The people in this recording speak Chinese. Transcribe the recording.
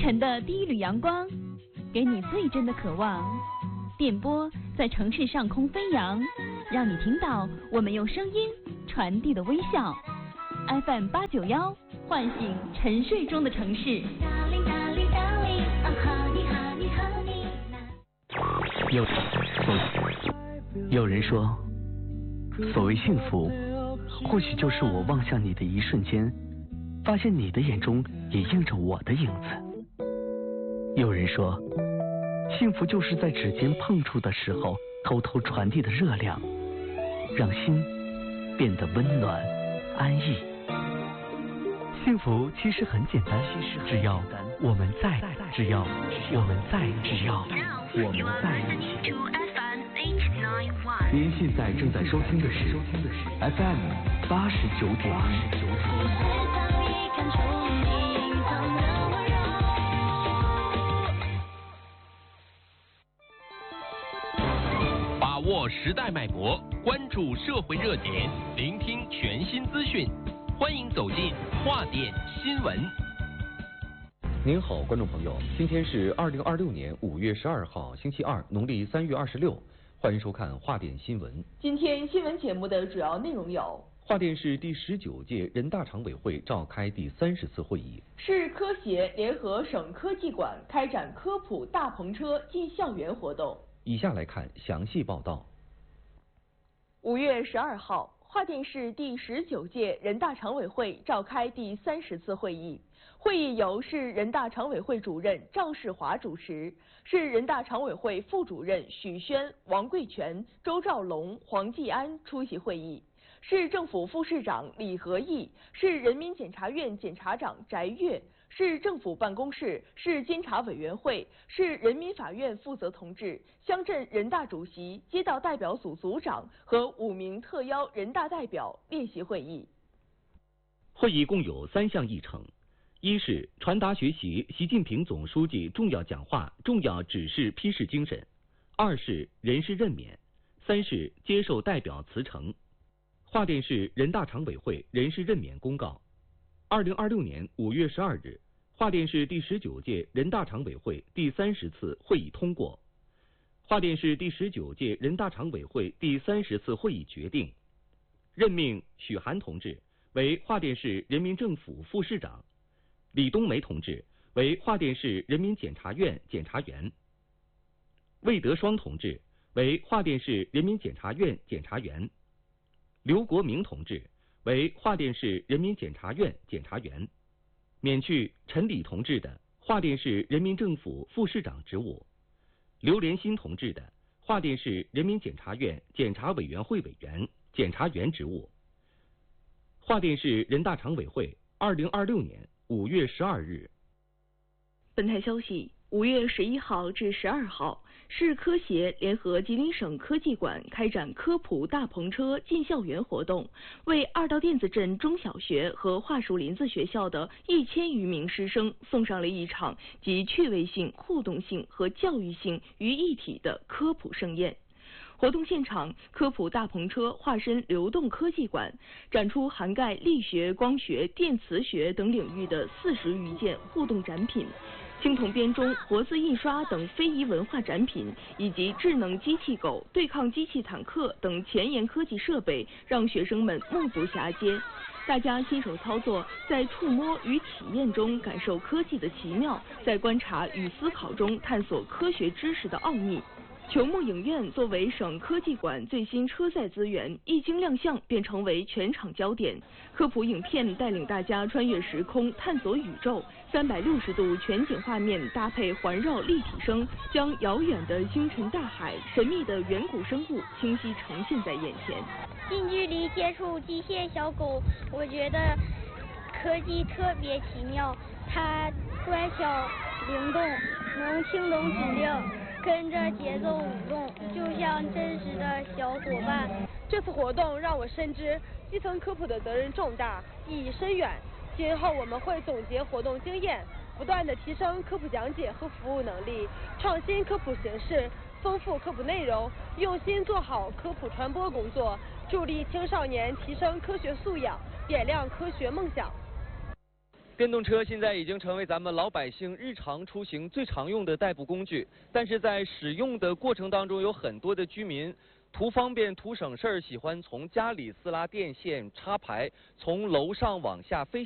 晨的第一缕阳光，给你最真的渴望。电波在城市上空飞扬，让你听到我们用声音传递的微笑。FM 891，唤醒沉睡中的城市。 有人说，所谓幸福，或许就是我望向你的一瞬间，发现你的眼中也映着我的影子。有人说，幸福就是在指尖碰触的时候，偷偷传递的热量，让心变得温暖安逸。幸福其实很简单，只要我们在，只要我们在一起。您现在正在收听的是 FM 89.1。 把握时代脉搏，关注社会热点，聆听全新资讯，欢迎走进华电新闻。 您好，观众朋友，今天是2026年5月12号，星期二，农历3月26。欢迎收看华电新闻。 今天新闻节目的主要内容有： 华电市第19届人大常委会召开第30次会议； 市科协联合省科技馆开展科普大篷车进校园活动。 以下来看详细报道。 5月12号，华电市第19届人大常委会召开第30次会议。会议由市人大常委会主任赵世华主持，市人大常委会副主任许轩、王贵全、周兆龙、黄继安出席会议。市政府副市长李和义、市人民检察院检察长翟跃、市政府办公室、市监察委员会、市人民法院负责同志、乡镇人大主席、街道代表组组长和5名特邀人大代表列席会议。 会议共有3项议程：一是传达学习习近平总书记重要讲话、重要指示批示精神；二是人事任免；三是接受代表辞呈。华电市人大常委会人事任免公告：2026年5月12日，华电市第19届人大常委会第30次会议通过。华电市第19届人大常委会第30次会议决定，任命许涵同志为华电市人民政府副市长，李冬梅同志为华电市人民检察院检察员，魏德双同志为华电市人民检察院检察员，刘国明同志为华电市人民检察院检察员，免去陈李同志的华电市人民政府副市长职务，刘连新同志的华电市人民检察院检察委员会委员、检察员职务。华电市人大常委会2026年5月12日。 本台消息，5月11号至12号，市科协联合吉林省科技馆开展科普大篷车进校园活动，为二道店子镇中小学和桦树林子学校的1000余名师生送上了一场集趣味性、互动性和教育性于一体的科普盛宴。活动现场，科普大篷车化身流动科技馆，展出涵盖力学、光学、电磁学等领域的40余件互动展品。青铜编钟、活字印刷等非遗文化展品，以及智能机器狗、对抗机器坦克等前沿科技设备，让学生们目不暇接。大家亲手操作，在触摸与体验中感受科技的奇妙，在观察与思考中探索科学知识的奥秘。球幕影院作为省科技馆最新车载资源，一经亮相便成为全场焦点。科普影片带领大家穿越时空，探索宇宙，360度全景画面搭配环绕立体声，将遥远的星辰大海、神秘的远古生物清晰呈现在眼前。 近距离接触机械小狗，我觉得科技特别奇妙，它乖巧灵动，能听懂指令，跟着节奏舞动，就像真实的小伙伴。 这次活动让我深知基层科普的责任重大，意义深远。今后我们会总结活动经验，不断地提升科普讲解和服务能力，创新科普形式，丰富科普内容，用心做好科普传播工作，助力青少年提升科学素养，点亮科学梦想。 电动车现在已经成为咱们老百姓日常出行最常用的代步工具，但是在使用的过程当中，有很多的居民图方便、图省事儿，喜欢从家里撕拉电线、插排，从楼上往下飞。